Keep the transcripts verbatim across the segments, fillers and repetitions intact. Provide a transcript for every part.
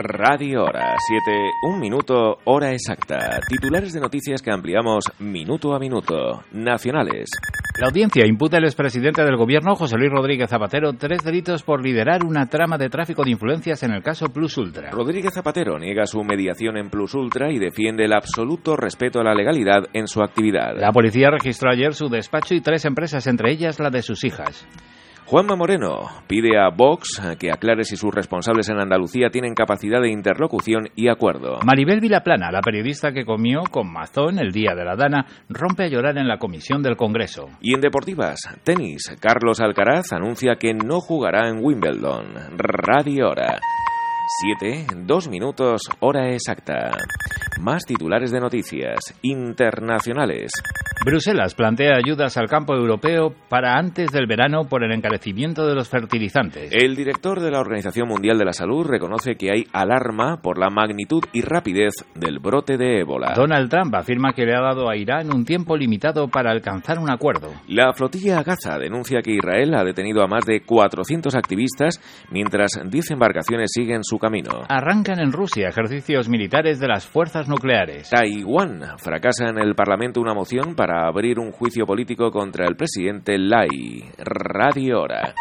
Radio Hora, siete, un minuto, hora exacta. Titulares de noticias que ampliamos minuto a minuto. Nacionales. La audiencia imputa al expresidente del Gobierno, José Luis Rodríguez Zapatero, tres delitos por liderar una trama de tráfico de influencias en el caso Plus Ultra. Rodríguez Zapatero niega su mediación en Plus Ultra y defiende el absoluto respeto a la legalidad en su actividad. La policía registró ayer su despacho y tres empresas, entre ellas la de sus hijas. Juanma Moreno pide a Vox que aclare si sus responsables en Andalucía tienen capacidad de interlocución y acuerdo. Maribel Vilaplana, la periodista que comió con Mazón el día de la Dana, rompe a llorar en la comisión del Congreso. Y en deportivas, tenis, Carlos Alcaraz anuncia que no jugará en Wimbledon. Radio Hora. Siete, dos minutos, hora exacta. Más titulares de noticias internacionales. Bruselas plantea ayudas al campo europeo para antes del verano por el encarecimiento de los fertilizantes. El director de la Organización Mundial de la Salud reconoce que hay alarma por la magnitud y rapidez del brote de ébola. Donald Trump afirma que le ha dado a Irán un tiempo limitado para alcanzar un acuerdo. La flotilla Gaza denuncia que Israel ha detenido a más de cuatrocientos activistas mientras diez embarcaciones siguen su camino. Arrancan en Rusia ejercicios militares de las fuerzas nucleares. Taiwán fracasa en el Parlamento una moción para a abrir un juicio político contra el presidente Lai. Radio Hora.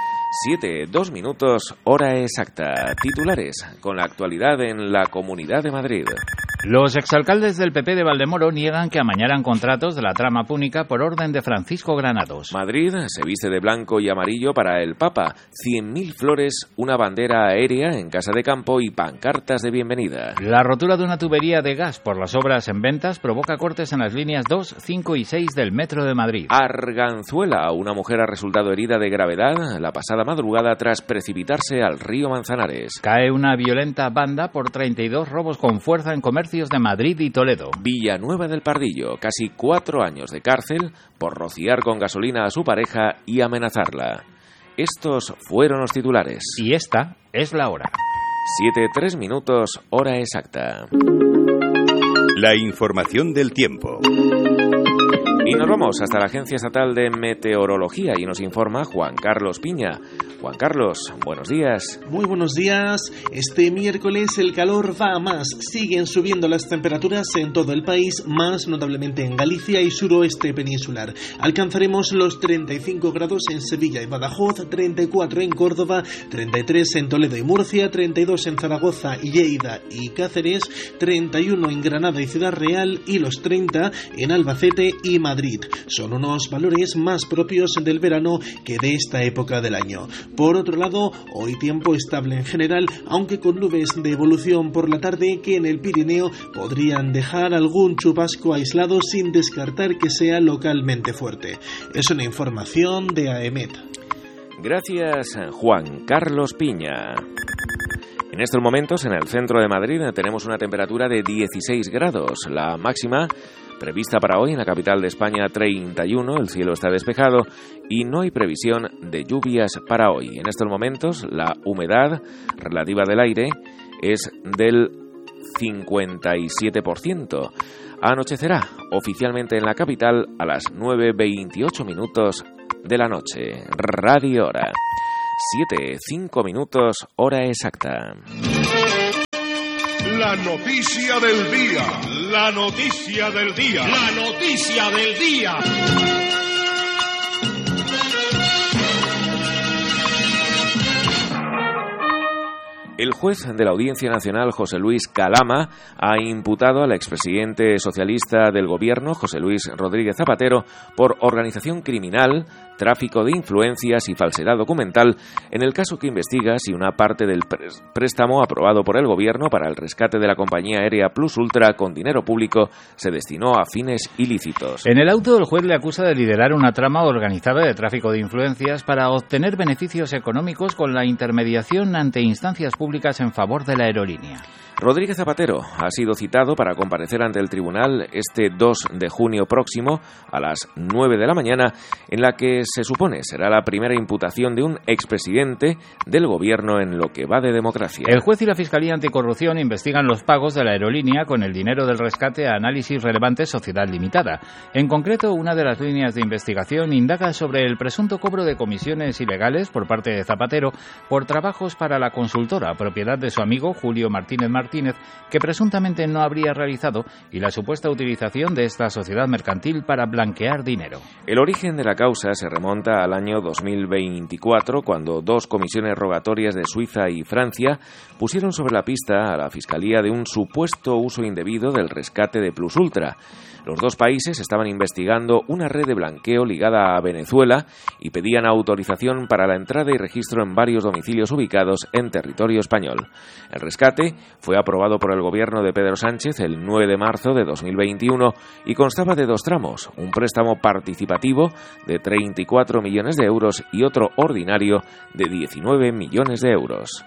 Siete, dos minutos, hora exacta. Titulares con la actualidad en la Comunidad de Madrid. Los exalcaldes del P P de Valdemoro niegan que amañaran contratos de la trama púnica por orden de Francisco Granados. Madrid se viste de blanco y amarillo para el Papa. Cien mil flores, una bandera aérea en Casa de Campo y pancartas de bienvenida. La rotura de una tubería de gas por las obras en Ventas provoca cortes en las líneas dos, cinco y seis del Metro de Madrid. Arganzuela, una mujer ha resultado herida de gravedad la pasada madrugada tras precipitarse al río Manzanares. Cae una violenta banda por treinta y dos robos con fuerza en comercio de Madrid y Toledo. Villanueva del Pardillo, casi cuatro años de cárcel por rociar con gasolina a su pareja y amenazarla. Estos fueron los titulares. Y esta es la hora. Siete, tres minutos, hora exacta. La información del tiempo. Y nos vamos hasta la Agencia Estatal de Meteorología y nos informa Juan Carlos Piña. Juan Carlos, buenos días. Muy buenos días. Este miércoles el calor va a más. Siguen subiendo las temperaturas en todo el país, más notablemente en Galicia y suroeste peninsular. Alcanzaremos los treinta y cinco grados en Sevilla y Badajoz, treinta y cuatro en Córdoba, treinta y tres en Toledo y Murcia, treinta y dos en Zaragoza, Lleida y Cáceres, treinta y uno en Granada y Ciudad Real y los treinta en Albacete y Madrid. Son unos valores más propios del verano que de esta época del año. Por otro lado, hoy tiempo estable en general, aunque con nubes de evolución por la tarde que en el Pirineo podrían dejar algún chubasco aislado sin descartar que sea localmente fuerte. Es una información de AEMET. Gracias, Juan Carlos Piña. En estos momentos, en el centro de Madrid, tenemos una temperatura de dieciséis grados. La máxima prevista para hoy en la capital de España, treinta y uno. El cielo está despejado y no hay previsión de lluvias para hoy. En estos momentos, la humedad relativa del aire es del cincuenta y siete por ciento. Anochecerá oficialmente en la capital a las nueve veintiocho minutos de la noche. Radio Hora. siete, cinco minutos, hora exacta. La noticia del día. La noticia del día. La noticia del día. El juez de la Audiencia Nacional, José Luis Calama, ha imputado al expresidente socialista del Gobierno, José Luis Rodríguez Zapatero, por organización criminal, tráfico de influencias y falsedad documental en el caso que investiga si una parte del préstamo aprobado por el Gobierno para el rescate de la compañía aérea Plus Ultra con dinero público se destinó a fines ilícitos. En el auto, el juez le acusa de liderar una trama organizada de tráfico de influencias para obtener beneficios económicos con la intermediación ante instancias públicas en favor de la aerolínea. Rodríguez Zapatero ha sido citado para comparecer ante el tribunal este dos de junio próximo a las nueve de la mañana, en la que que se supone será la primera imputación de un expresidente del gobierno en lo que va de democracia. El juez y la Fiscalía Anticorrupción investigan los pagos de la aerolínea con el dinero del rescate a Análisis Relevante Sociedad Limitada. En concreto, una de las líneas de investigación indaga sobre el presunto cobro de comisiones ilegales por parte de Zapatero por trabajos para la consultora, propiedad de su amigo Julio Martínez Martínez, que presuntamente no habría realizado, y la supuesta utilización de esta sociedad mercantil para blanquear dinero. El origen de la causa se remonta al año dos mil veinticuatro, cuando dos comisiones rogatorias de Suiza y Francia pusieron sobre la pista a la Fiscalía de un supuesto uso indebido del rescate de Plus Ultra. Los dos países estaban investigando una red de blanqueo ligada a Venezuela y pedían autorización para la entrada y registro en varios domicilios ubicados en territorio español. El rescate fue aprobado por el gobierno de Pedro Sánchez el nueve de marzo de dos mil veintiuno y constaba de dos tramos, un préstamo participativo de treinta y cuatro millones de euros y otro ordinario de diecinueve millones de euros.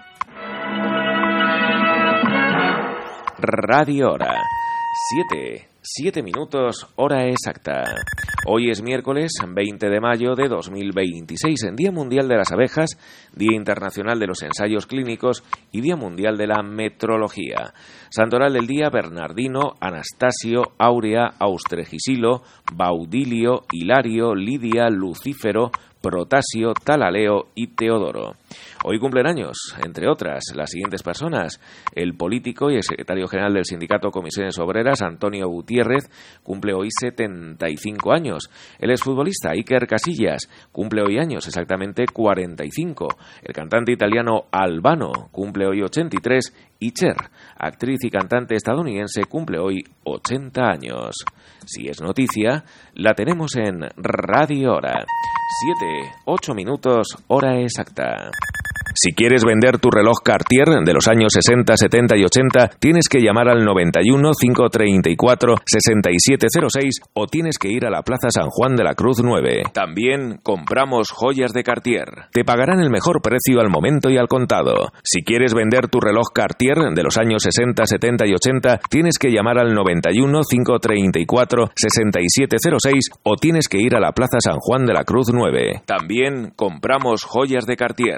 Radio Hora. Siete. Siete minutos, hora exacta. Hoy es miércoles veinte de mayo de dos mil veintiséis, en Día Mundial de las Abejas, Día Internacional de los Ensayos Clínicos y Día Mundial de la Metrología. Santoral del día: Bernardino, Anastasio, Áurea, Austregisilo, Baudilio, Hilario, Lidia, Lucífero, Protasio, Talaleo y Teodoro. Hoy cumplen años, entre otras, las siguientes personas: el político y el secretario general del sindicato Comisiones Obreras, Antonio Gutiérrez, cumple hoy setenta y cinco años. El exfutbolista Iker Casillas cumple hoy años, exactamente cuarenta y cinco. El cantante italiano Albano cumple hoy ochenta y tres y Cher, actriz y cantante estadounidense, cumple hoy ochenta años. Si es noticia, la tenemos en Radio Hora. Siete, ocho minutos, hora exacta. Si quieres vender tu reloj Cartier de los años sesenta, setenta y ochenta, tienes que llamar al noventa y uno, cinco treinta y cuatro, sesenta y siete cero seis o tienes que ir a la Plaza San Juan de la Cruz nueve. También compramos joyas de Cartier. Te pagarán el mejor precio al momento y al contado. Si quieres vender tu reloj Cartier de los años sesenta, setenta y ochenta, tienes que llamar al noventa y uno, cinco treinta y cuatro, sesenta y siete cero seis o tienes que ir a la Plaza San Juan de la Cruz nueve. También compramos joyas de Cartier.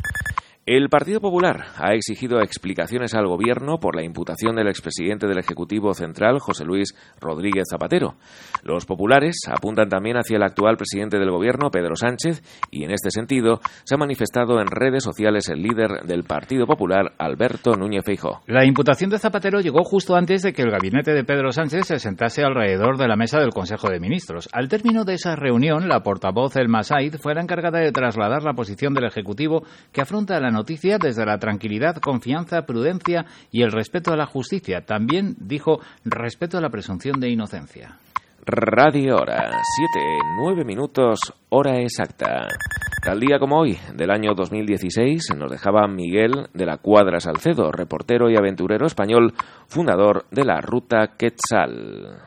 El Partido Popular ha exigido explicaciones al Gobierno por la imputación del expresidente del Ejecutivo Central, José Luis Rodríguez Zapatero. Los populares apuntan también hacia el actual presidente del Gobierno, Pedro Sánchez, y en este sentido se ha manifestado en redes sociales el líder del Partido Popular, Alberto Núñez Feijóo. La imputación de Zapatero llegó justo antes de que el gabinete de Pedro Sánchez se sentase alrededor de la mesa del Consejo de Ministros. Al término de esa reunión, la portavoz Elma Said fue la encargada de trasladar la posición del Ejecutivo, que afronta la noticia desde la tranquilidad, confianza, prudencia y el respeto a la justicia. También dijo respeto a la presunción de inocencia. Radio Hora, siete, nueve minutos, hora exacta. Tal día como hoy, del año dos mil dieciséis, nos dejaba Miguel de la Cuadra Salcedo, reportero y aventurero español, fundador de la Ruta Quetzal.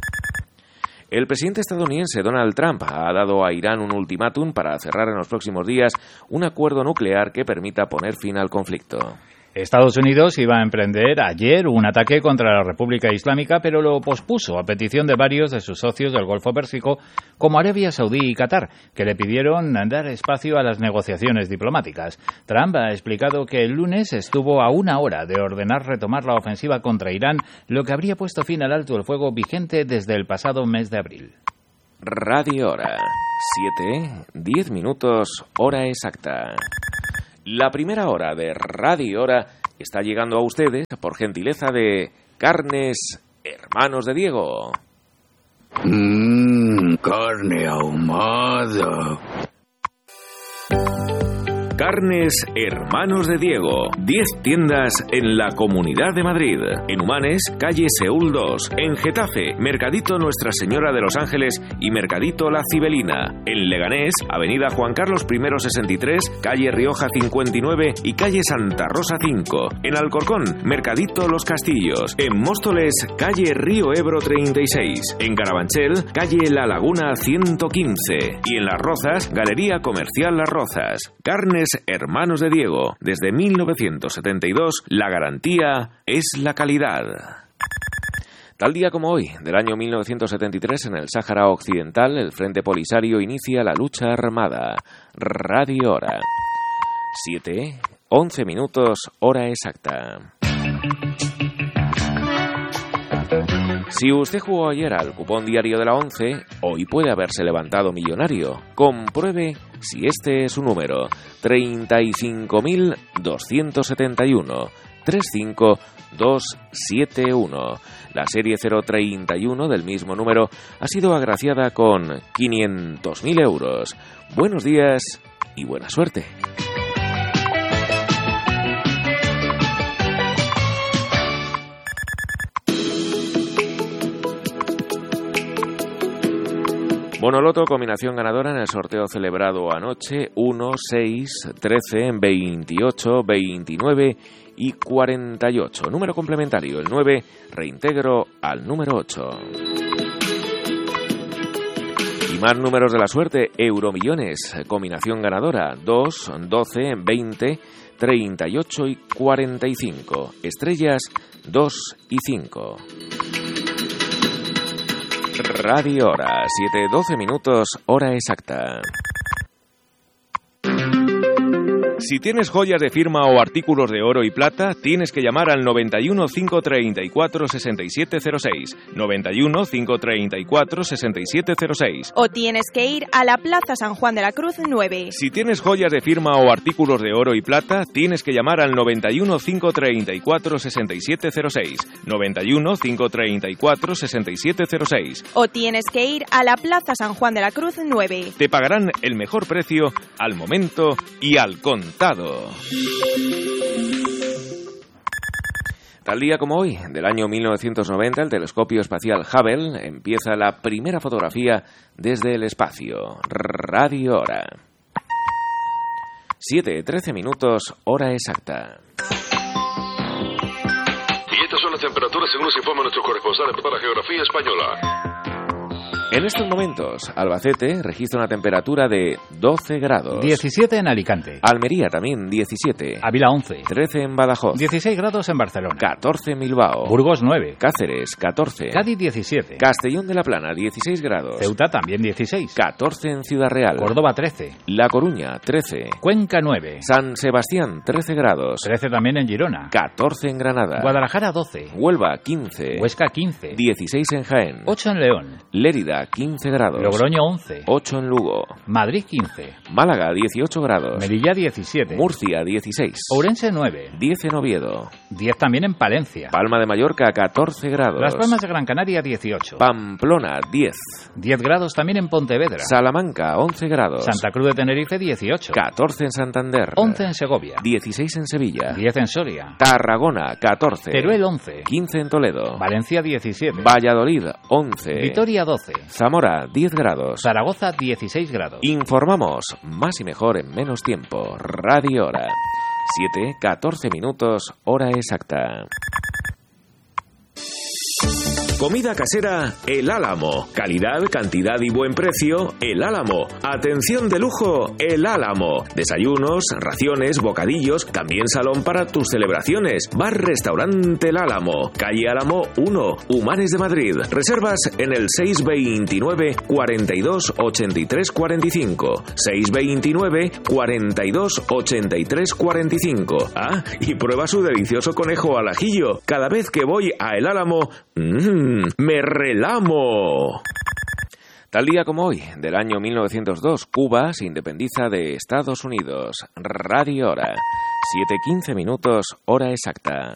El presidente estadounidense Donald Trump ha dado a Irán un ultimátum para cerrar en los próximos días un acuerdo nuclear que permita poner fin al conflicto. Estados Unidos iba a emprender ayer un ataque contra la República Islámica, pero lo pospuso a petición de varios de sus socios del Golfo Pérsico, como Arabia Saudí y Qatar, que le pidieron dar espacio a las negociaciones diplomáticas. Trump ha explicado que el lunes estuvo a una hora de ordenar retomar la ofensiva contra Irán, lo que habría puesto fin al alto el fuego vigente desde el pasado mes de abril. Radio Hora, siete, diez minutos, hora exacta. La primera hora de Radio Hora está llegando a ustedes por gentileza de Carnes Hermanos de Diego. Mmm, carne ahumada. Carnes Hermanos de Diego. diez tiendas en la Comunidad de Madrid. En Humanes, calle Seúl dos. En Getafe, Mercadito Nuestra Señora de los Ángeles y Mercadito La Cibelina. En Leganés, avenida Juan Carlos I sesenta y tres, calle Rioja cincuenta y nueve y calle Santa Rosa cinco. En Alcorcón, Mercadito Los Castillos. En Móstoles, calle Río Ebro treinta y seis. En Carabanchel, calle La Laguna ciento quince. Y en Las Rozas, Galería Comercial Las Rozas. Carnes Hermanos de Diego. Desde mil novecientos setenta y dos, la garantía es la calidad. Tal día como hoy, del año mil novecientos setenta y tres, en el Sáhara Occidental, el Frente Polisario inicia la lucha armada. Radio Hora. siete, once minutos, hora exacta. Si usted jugó ayer al cupón diario de la once, hoy puede haberse levantado millonario. Compruebe si este es su número. treinta y cinco mil doscientos setenta y uno. treinta y cinco mil doscientos setenta y uno. La serie cero treinta y uno del mismo número ha sido agraciada con quinientos mil euros. Buenos días y buena suerte. Bonoloto, combinación ganadora en el sorteo celebrado anoche: uno, seis, trece, veintiocho, veintinueve y cuarenta y ocho. Número complementario, el nueve, reintegro al número ocho. Y más números de la suerte: Euromillones, combinación ganadora: dos, doce, veinte, treinta y ocho y cuarenta y cinco. Estrellas dos y cinco. Radio Hora, siete, doce minutos, hora exacta. Si tienes joyas de firma o artículos de oro y plata, tienes que llamar al noventa y uno, cinco treinta y cuatro, sesenta y siete cero seis. noventa y uno, cinco treinta y cuatro, sesenta y siete cero seis. O tienes que ir a la Plaza San Juan de la Cruz nueve. Si tienes joyas de firma o artículos de oro y plata, tienes que llamar al noventa y uno, cinco treinta y cuatro, sesenta y siete cero seis. noventa y uno, cinco treinta y cuatro, sesenta y siete cero seis. O tienes que ir a la Plaza San Juan de la Cruz nueve. Te pagarán el mejor precio al momento y al contado. Tal día como hoy, del año mil novecientos noventa, el telescopio espacial Hubble empieza la primera fotografía desde el espacio. Radio Hora. siete, trece minutos, hora exacta. Y estas son las temperaturas según nos informa nuestro corresponsal para la geografía española. En estos momentos, Albacete registra una temperatura de doce grados. diecisiete en Alicante. Almería también diecisiete. Ávila once. trece en Badajoz. dieciséis grados en Barcelona. catorce en Bilbao. Burgos nueve. Cáceres catorce. Cádiz diecisiete. Castellón de la Plana dieciséis grados. Ceuta también dieciséis. catorce en Ciudad Real. Córdoba trece. La Coruña trece. Cuenca nueve. San Sebastián trece grados. trece también en Girona. catorce en Granada. Guadalajara doce. Huelva quince. Huesca quince. dieciséis en Jaén. ocho en León. Lérida quince grados. Logroño once. ocho en Lugo. Madrid quince. Málaga dieciocho grados. Melilla diecisiete. Murcia dieciséis. Ourense nueve. diez en Oviedo. diez también en Palencia. Palma de Mallorca catorce grados. Las Palmas de Gran Canaria dieciocho. Pamplona diez. diez grados también en Pontevedra. Salamanca once grados. Santa Cruz de Tenerife dieciocho. catorce en Santander. once en Segovia. dieciséis en Sevilla. diez en Soria. Tarragona catorce. Teruel once. quince en Toledo. Valencia diecisiete. Valladolid once. Vitoria doce. Zamora diez grados. Zaragoza dieciséis grados. Informamos más y mejor en menos tiempo. Radio Hora. siete, catorce minutos, hora exacta. Comida casera El Álamo. Calidad, cantidad y buen precio El Álamo. Atención de lujo El Álamo. Desayunos, raciones, bocadillos, también salón para tus celebraciones. Bar Restaurante El Álamo. Calle Álamo uno, Humanes de Madrid. Reservas en el seis veintinueve, cuarenta y dos, ochenta y tres, cuarenta y cinco. seis veintinueve, cuarenta y dos, ochenta y tres, cuarenta y cinco. Ah, y prueba su delicioso conejo al ajillo. Cada vez que voy a El Álamo, mmm, ¡me relamo! Tal día como hoy, del año mil novecientos dos, Cuba se independiza de Estados Unidos. Radio Hora. siete, quince minutos, hora exacta.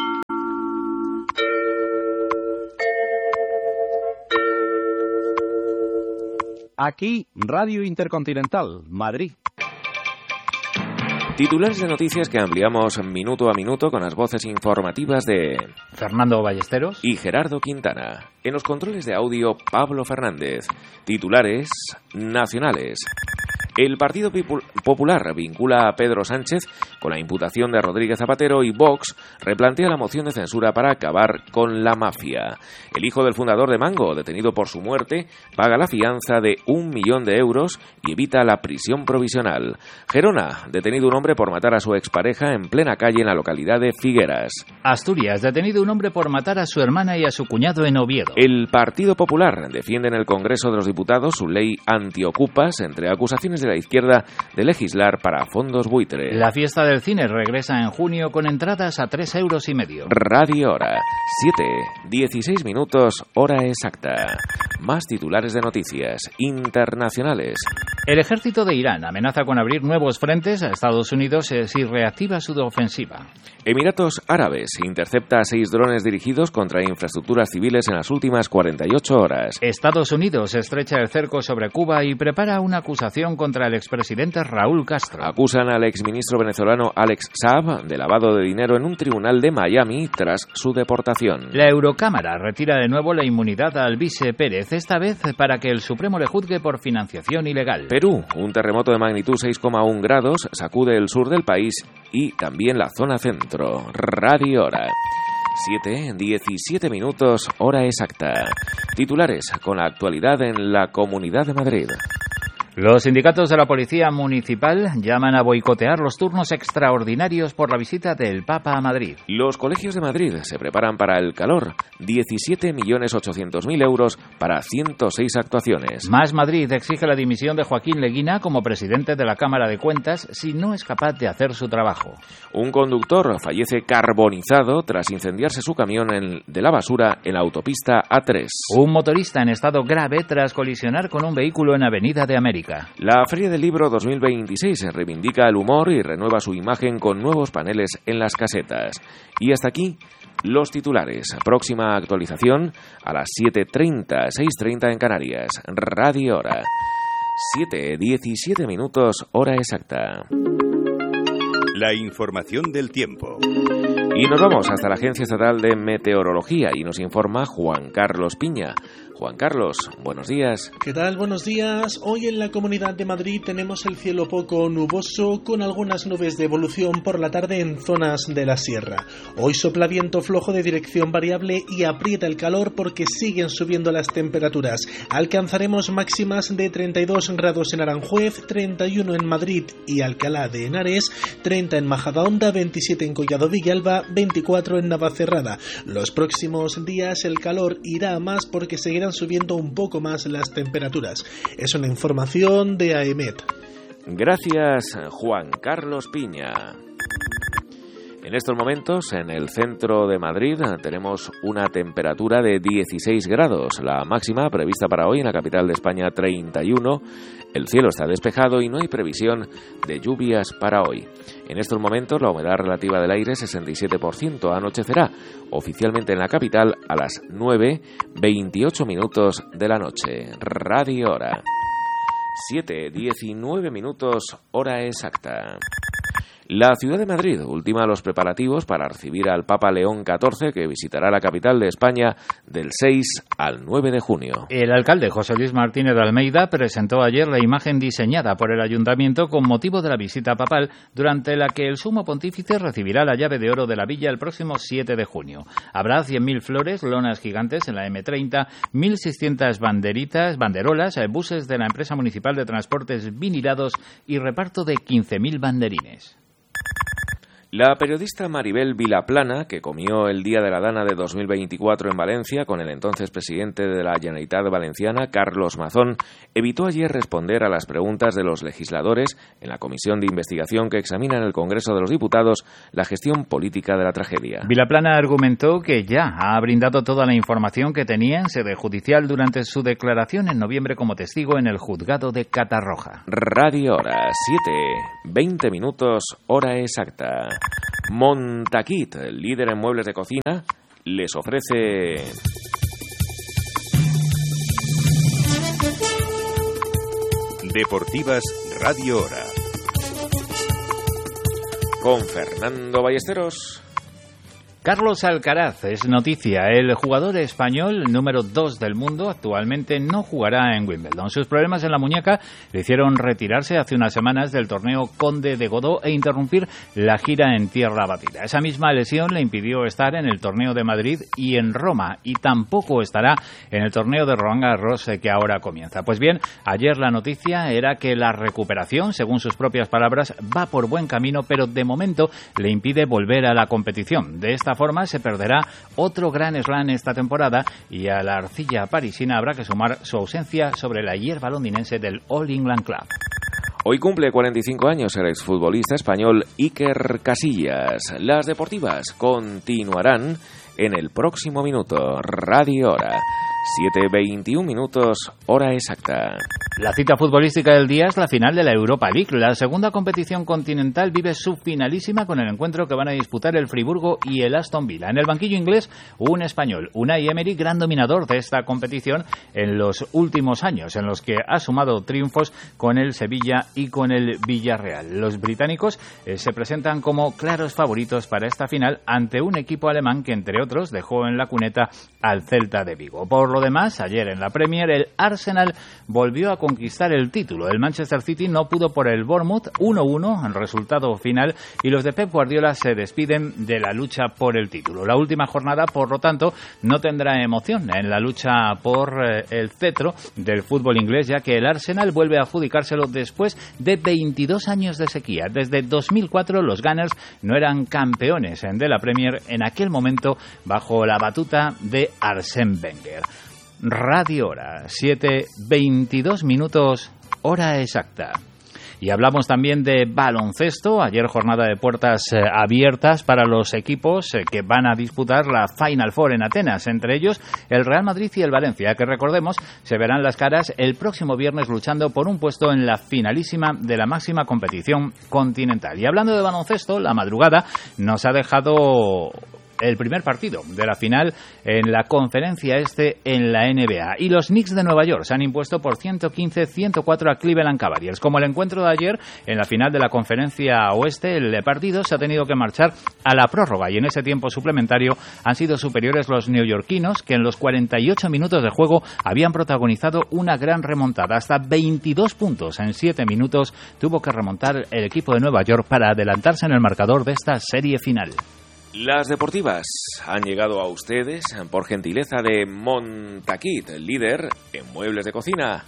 Aquí, Radio Intercontinental, Madrid. Titulares de noticias que ampliamos minuto a minuto con las voces informativas de Fernando Ballesteros y Gerardo Quintana. En los controles de audio, Pablo Fernández. Titulares nacionales. El Partido Popular vincula a Pedro Sánchez con la imputación de Rodríguez Zapatero y Vox replantea la moción de censura para acabar con la mafia. El hijo del fundador de Mango, detenido por su muerte, paga la fianza de un millón de euros y evita la prisión provisional. Gerona, detenido un hombre por matar a su expareja en plena calle en la localidad de Figueras. Asturias, detenido un hombre por matar a su hermana y a su cuñado en Oviedo. El Partido Popular defiende en el Congreso de los Diputados su ley antiocupas, entre acusaciones de la izquierda de legislar para fondos buitre. La fiesta del cine regresa en junio con entradas a tres euros y medio. Radio Hora, siete, dieciséis minutos, hora exacta. Más titulares de noticias internacionales. El ejército de Irán amenaza con abrir nuevos frentes a Estados Unidos si reactiva su ofensiva. Emiratos Árabes intercepta a seis drones dirigidos contra infraestructuras civiles en las últimas cuarenta y ocho horas. Estados Unidos estrecha el cerco sobre Cuba y prepara una acusación contra el expresidente Raúl Castro. Acusan al exministro venezolano Alex Saab de lavado de dinero en un tribunal de Miami tras su deportación. La Eurocámara retira de nuevo la inmunidad al vice Pérez, esta vez para que el Supremo le juzgue por financiación ilegal. Perú, un terremoto de magnitud seis coma uno grados sacude el sur del país y también la zona centro. Radio Hora. siete, diecisiete minutos, hora exacta. Titulares con la actualidad en la Comunidad de Madrid. Los sindicatos de la Policía Municipal llaman a boicotear los turnos extraordinarios por la visita del Papa a Madrid. Los colegios de Madrid se preparan para el calor. diecisiete millones ochocientos mil euros para ciento seis actuaciones. Más Madrid exige la dimisión de Joaquín Leguina como presidente de la Cámara de Cuentas si no es capaz de hacer su trabajo. Un conductor fallece carbonizado tras incendiarse su camión en, de la basura en la autopista A tres. Un motorista en estado grave tras colisionar con un vehículo en Avenida de América. La Feria del Libro dos mil veintiséis reivindica el humor y renueva su imagen con nuevos paneles en las casetas. Y hasta aquí los titulares. Próxima actualización a las siete treinta, seis treinta en Canarias. Radio Hora. siete, diecisiete minutos, hora exacta. La información del tiempo. Y nos vamos hasta la Agencia Estatal de Meteorología y nos informa Juan Carlos Piña. Juan Carlos, buenos días. ¿Qué tal? Buenos días. Hoy en la Comunidad de Madrid tenemos el cielo poco nuboso con algunas nubes de evolución por la tarde en zonas de la sierra. Hoy sopla viento flojo de dirección variable y aprieta el calor porque siguen subiendo las temperaturas. Alcanzaremos máximas de treinta y dos grados en Aranjuez, treinta y uno en Madrid y Alcalá de Henares, treinta en Majadahonda, veintisiete en Collado Villalba, veinticuatro en Navacerrada. Los próximos días el calor irá a más porque seguirán subiendo un poco más las temperaturas. Es una información de AEMET. Gracias, Juan Carlos Piña. En estos momentos, en el centro de Madrid, tenemos una temperatura de dieciséis grados. La máxima prevista para hoy en la capital de España, treinta y uno. El cielo está despejado y no hay previsión de lluvias para hoy. En estos momentos, la humedad relativa del aire es sesenta y siete por ciento. Anochecerá oficialmente en la capital a las nueve, veintiocho minutos de la noche. Radio Hora. siete, diecinueve minutos, hora exacta. La ciudad de Madrid ultima los preparativos para recibir al Papa León catorce, que visitará la capital de España del seis al nueve de junio. El alcalde José Luis Martínez de Almeida presentó ayer la imagen diseñada por el ayuntamiento con motivo de la visita papal, durante la que el sumo pontífice recibirá la llave de oro de la villa el próximo siete de junio. Habrá cien mil flores, lonas gigantes en la eme treinta, mil seiscientas banderitas, banderolas, buses de la empresa municipal de transportes vinilados y reparto de quince mil banderines. La periodista Maribel Vilaplana, que comió el Día de la Dana de dos mil veinticuatro en Valencia con el entonces presidente de la Generalitat Valenciana, Carlos Mazón, evitó ayer responder a las preguntas de los legisladores en la comisión de investigación que examina en el Congreso de los Diputados la gestión política de la tragedia. Vilaplana argumentó que ya ha brindado toda la información que tenía en sede judicial durante su declaración en noviembre como testigo en el juzgado de Catarroja. Radio Hora, siete, veinte minutos, hora exacta. Montaquit, el líder en muebles de cocina, les ofrece Deportivas Radio Hora con Fernando Ballesteros. Carlos Alcaraz es noticia. El jugador español número dos del mundo actualmente no jugará en Wimbledon. Sus problemas en la muñeca le hicieron retirarse hace unas semanas del torneo Conde de Godó e interrumpir la gira en tierra batida. Esa misma lesión le impidió estar en el torneo de Madrid y en Roma, y tampoco estará en el torneo de Roland Garros que ahora comienza. Pues bien, ayer la noticia era que la recuperación, según sus propias palabras, va por buen camino, pero de momento le impide volver a la competición. De esta forma se perderá otro Grand Slam esta temporada y a la arcilla parisina habrá que sumar su ausencia sobre la hierba londinense del All England Club. Hoy cumple cuarenta y cinco años el exfutbolista español Iker Casillas. Las deportivas continuarán en el próximo minuto. Radio Hora, siete veintiún minutos, hora exacta. La cita futbolística del día es la final de la Europa League. La segunda competición continental vive su finalísima con el encuentro que van a disputar el Friburgo y el Aston Villa. En el banquillo inglés, un español, Unai Emery, gran dominador de esta competición en los últimos años, en los que ha sumado triunfos con el Sevilla y con el Villarreal. Los británicos eh, se presentan como claros favoritos para esta final ante un equipo alemán que, entre otros, dejó en la cuneta al Celta de Vigo. Por lo demás, ayer en la Premier, el Arsenal volvió a conquistar el título. El Manchester City no pudo por el Bournemouth, uno uno en resultado final, y los de Pep Guardiola se despiden de la lucha por el título. La última jornada, por lo tanto, no tendrá emoción en la lucha por eh, el cetro del fútbol inglés, ya que el Arsenal vuelve a adjudicárselo después de veintidós años de sequía. Desde dos mil cuatro los Gunners no eran campeones de la Premier, en aquel momento bajo la batuta de Arsène Wenger. Radio Hora, siete veintidós minutos, hora exacta. Y hablamos también de baloncesto. Ayer jornada de puertas eh, abiertas para los equipos eh, que van a disputar la Final Four en Atenas. Entre ellos el Real Madrid y el Valencia, que recordemos se verán las caras el próximo viernes luchando por un puesto en la finalísima de la máxima competición continental. Y hablando de baloncesto, la madrugada nos ha dejado el primer partido de la final en la conferencia este en la N B A. Y los Knicks de Nueva York se han impuesto por ciento quince a ciento cuatro a Cleveland Cavaliers. Como el encuentro de ayer en la final de la conferencia oeste, el partido se ha tenido que marchar a la prórroga y en ese tiempo suplementario han sido superiores los neoyorquinos, que en los cuarenta y ocho minutos de juego habían protagonizado una gran remontada. Hasta veintidós puntos en siete minutos tuvo que remontar el equipo de Nueva York para adelantarse en el marcador de esta serie final. Las deportivas han llegado a ustedes por gentileza de Montaquit, líder en muebles de cocina.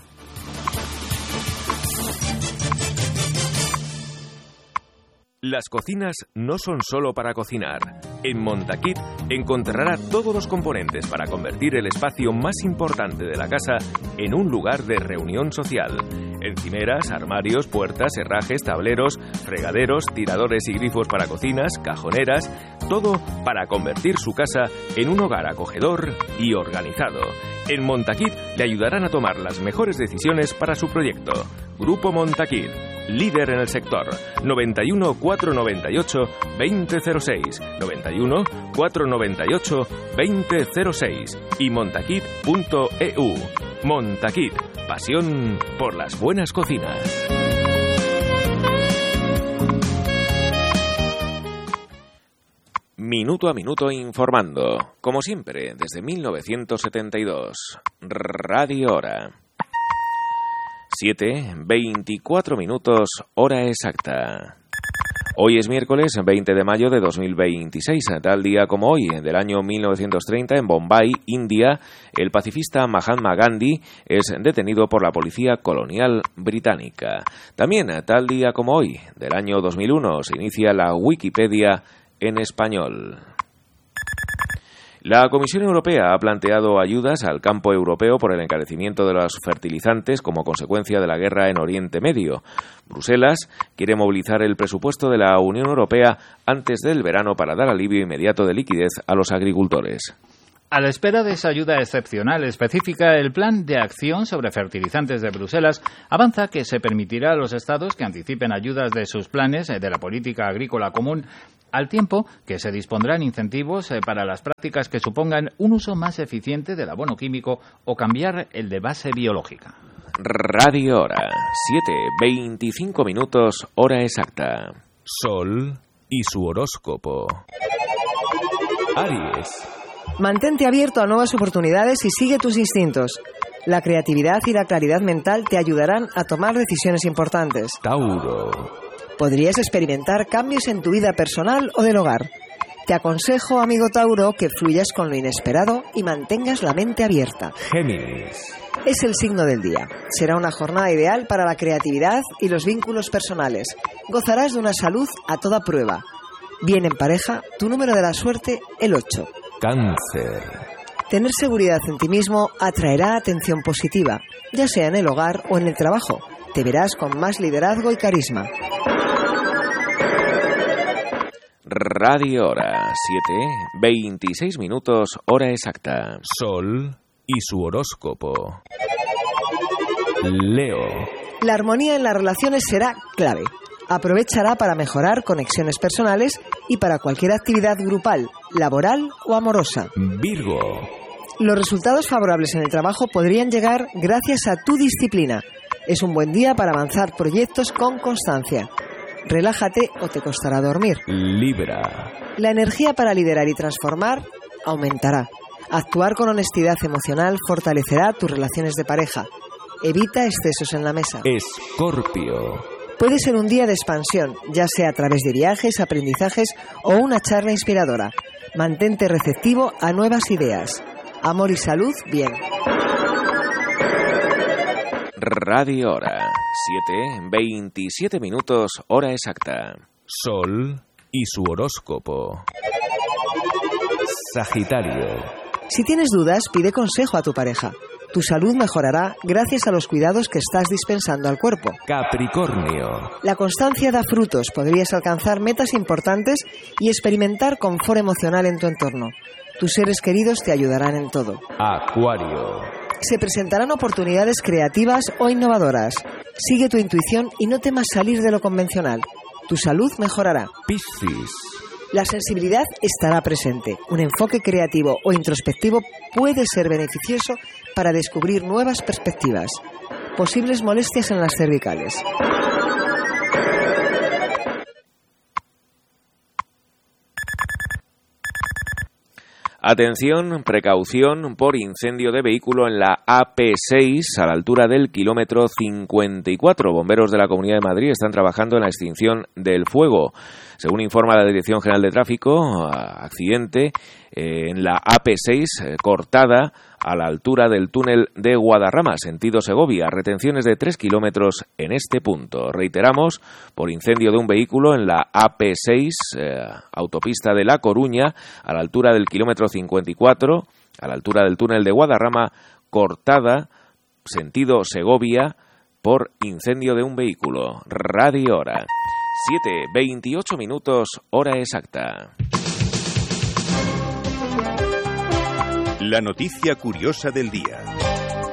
Las cocinas no son solo para cocinar. En Montaquit encontrará todos los componentes para convertir el espacio más importante de la casa en un lugar de reunión social. Encimeras, armarios, puertas, herrajes, tableros, fregaderos, tiradores y grifos para cocinas, cajoneras, todo para convertir su casa en un hogar acogedor y organizado. En Montaquit le ayudarán a tomar las mejores decisiones para su proyecto. Grupo Montaquit, líder en el sector. noventa y uno, cuatrocientos noventa y ocho, veinte cero seis, noventa y uno, cuatrocientos noventa y ocho, veinte cero seis y montaquit punto e u. Montaquit, pasión por las buenas cocinas. Minuto a minuto informando, como siempre, desde mil novecientos setenta y dos. Radio Hora. siete veinticuatro minutos, hora exacta. Hoy es miércoles veinte de mayo de dos mil veintiséis. Tal día como hoy, del año mil novecientos treinta, en Bombay, India, el pacifista Mahatma Gandhi es detenido por la policía colonial británica. También, tal día como hoy, del año dos mil uno, se inicia la Wikipedia en español. La Comisión Europea ha planteado ayudas al campo europeo por el encarecimiento de los fertilizantes como consecuencia de la guerra en Oriente Medio. Bruselas quiere movilizar el presupuesto de la Unión Europea antes del verano para dar alivio inmediato de liquidez a los agricultores. A la espera de esa ayuda excepcional específica, el Plan de Acción sobre Fertilizantes de Bruselas avanza que se permitirá a los Estados que anticipen ayudas de sus planes de la política agrícola común, al tiempo que se dispondrán incentivos para las prácticas que supongan un uso más eficiente del abono químico o cambiar el de base biológica. Radio Hora, siete veinticinco minutos, hora exacta. Sol y su horóscopo. Aries. Mantente abierto a nuevas oportunidades y sigue tus instintos. La creatividad y la claridad mental te ayudarán a tomar decisiones importantes. Tauro. Podrías experimentar cambios en tu vida personal o del hogar. Te aconsejo, amigo Tauro, que fluyas con lo inesperado y mantengas la mente abierta. Géminis. Es el signo del día. Será una jornada ideal para la creatividad y los vínculos personales. Gozarás de una salud a toda prueba. Bien en pareja, tu número de la suerte, el ocho. Cáncer. Tener seguridad en ti mismo atraerá atención positiva, ya sea en el hogar o en el trabajo. Te verás con más liderazgo y carisma. Radio Hora, siete, veintiséis minutos, hora exacta. Sol y su horóscopo. Leo. La armonía en las relaciones será clave. Aprovechará para mejorar conexiones personales y para cualquier actividad grupal, laboral o amorosa. Virgo. Los resultados favorables en el trabajo podrían llegar gracias a tu disciplina. Es un buen día para avanzar proyectos con constancia. Relájate o te costará dormir. Libra. La energía para liderar y transformar aumentará. Actuar con honestidad emocional fortalecerá tus relaciones de pareja. Evita excesos en la mesa. Escorpio. Puede ser un día de expansión, ya sea a través de viajes, aprendizajes o una charla inspiradora. Mantente receptivo a nuevas ideas. Amor y salud, bien. Radio Hora, siete, veintisiete minutos, hora exacta. Sol y su horóscopo. Sagitario. Si tienes dudas, pide consejo a tu pareja. Tu salud mejorará gracias a los cuidados que estás dispensando al cuerpo. Capricornio. La constancia da frutos. Podrías alcanzar metas importantes y experimentar confort emocional en tu entorno. Tus seres queridos te ayudarán en todo. Acuario. Se presentarán oportunidades creativas o innovadoras. Sigue tu intuición y no temas salir de lo convencional. Tu salud mejorará. Piscis. La sensibilidad estará presente. Un enfoque creativo o introspectivo puede ser beneficioso para descubrir nuevas perspectivas. Posibles molestias en las cervicales. Atención, precaución por incendio de vehículo en la A P seis a la altura del kilómetro cincuenta y cuatro. Bomberos de la Comunidad de Madrid están trabajando en la extinción del fuego. Según informa la Dirección General de Tráfico, accidente eh, en la A P seis eh, cortada a la altura del túnel de Guadarrama, sentido Segovia. Retenciones de tres kilómetros en este punto. Reiteramos, por incendio de un vehículo en la A P seis, eh, autopista de La Coruña, a la altura del kilómetro cincuenta y cuatro, a la altura del túnel de Guadarrama, cortada, sentido Segovia, por incendio de un vehículo. Radio Hora. siete, veintiocho minutos, hora exacta. La noticia curiosa del día.